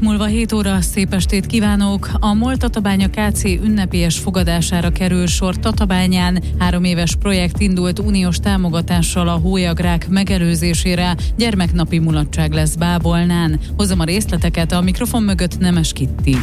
múlva 7 óra, szép estét kívánok! A MOL Tatabánya Kc. ünnepélyes fogadására kerül sor Tatabányán. 3 éves projekt indult uniós támogatással a hólyagrák megelőzésére. Gyermeknapi mulatság lesz Bábolnán. Hozom a részleteket, a mikrofon mögött Nemes Kitti.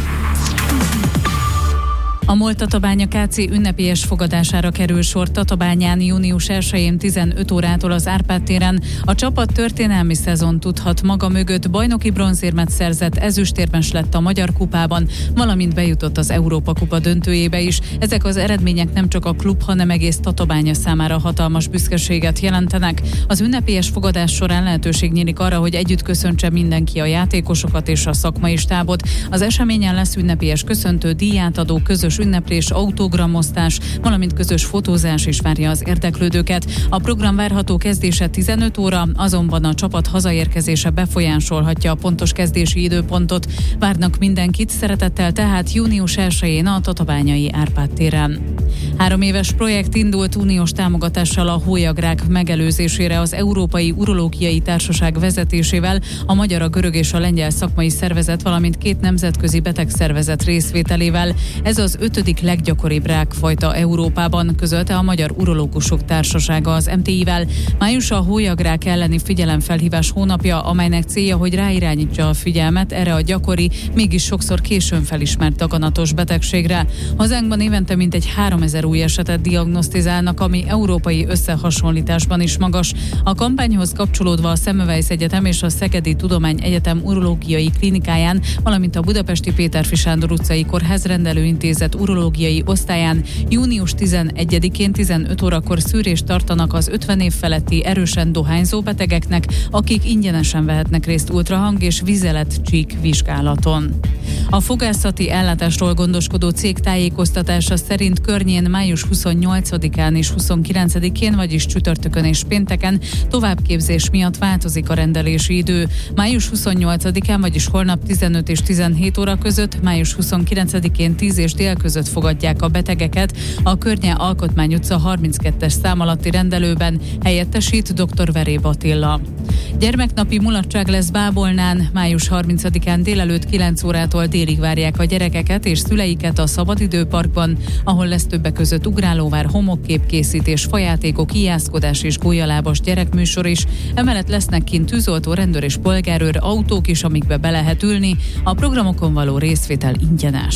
A MOL Tatabánya Kc. ünnepélyes fogadására kerül sor Tatabányán június 1-én 15 órától az Árpád téren. A csapat történelmi szezon tudhat maga mögött, bajnoki bronzérmet szerzett, ezüstérmes lett a Magyar Kupában, valamint bejutott az Európa Kupa döntőjébe is. Ezek az eredmények nem csak a klub, hanem egész Tatabánya számára hatalmas büszkeséget jelentenek. Az ünnepélyes fogadás során lehetőség nyílik arra, hogy együtt köszöntse mindenki a játékosokat és a szakmai stábot. Az eseményen lesz ünnepélyes köszöntő, díjátadó, közös ünneplés, autogramosztás, valamint közös fotózás is várja az érdeklődőket. A program várható kezdése 15 óra, azonban a csapat hazaérkezése befolyásolhatja a pontos kezdési időpontot. Várnak mindenkit szeretettel tehát június 1-én a tatabányai Árpád téren. 3 éves projekt indult uniós támogatással a hólyagrák megelőzésére az Európai Urológiai Társaság vezetésével, a magyar, a görög és a lengyel szakmai szervezet, valamint 2 nemzetközi betegszervezet részvételével. Ez az 5. leggyakoribb rákfajta Európában, közölte a Magyar Urológusok Társasága az MTI-vel. Május a hólyagrák elleni figyelemfelhívás hónapja, amelynek célja, hogy ráirányítsa a figyelmet erre a gyakori, mégis sokszor későn felismert daganatos betegségre. Hazánkban évente mintegy 3000 új esetet diagnosztizálnak, ami európai összehasonlításban is magas. A kampányhoz kapcsolódva a Semmelweis Egyetem és a Szegedi Tudományegyetem urológiai klinikáján, valamint a budapesti Péterfi Sándor utcai kórházrendelő intézet urológiai osztályán június 11-én 15 órakor szűrést tartanak az 50 év feletti erősen dohányzó betegeknek, akik ingyenesen vehetnek részt ultrahang és vizeletcsík vizsgálaton. A fogászati ellátásról gondoskodó cég tájékoztatása szerint környén május 28-án és 29-én, vagyis csütörtökön és pénteken továbbképzés miatt változik a rendelési idő. Május 28-án, vagyis holnap 15 és 17 óra között, május 29-én 10 és dél között fogadják a betegeket a Környe Alkotmány utca 32-es szám alatti rendelőben, helyettesít dr. Veréb Attila. Gyermeknapi mulatság lesz Bábolnán. Május 30-án délelőtt 9 órától délig várják a gyerekeket és szüleiket a Szabadidőparkban, ahol lesz többek között ugrálóvár, homokképkészítés, fajátékok, ijászkodás és gólyalábas gyerekműsor is. Emellett lesznek kint tűzoltó, rendőr és polgárőr, autók is, amikbe be lehet ülni. A programokon való részvétel ingyenes.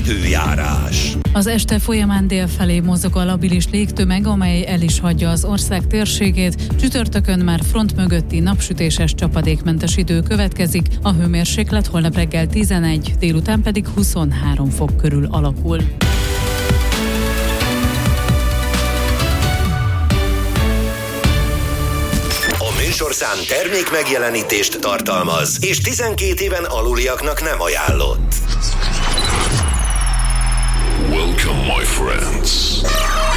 Időjárás. Az este folyamán délfelé mozog a labilis légtömeg, amely el is hagyja az ország térségét. Csütörtökön már front mögötti napsütéses, csapadékmentes idő következik. A hőmérséklet holnap reggel 11, délután pedig 23 fok körül alakul. A műsorszám termék megjelenítést tartalmaz, és 12 éven aluliaknak nem ajánlott. Welcome, my friends.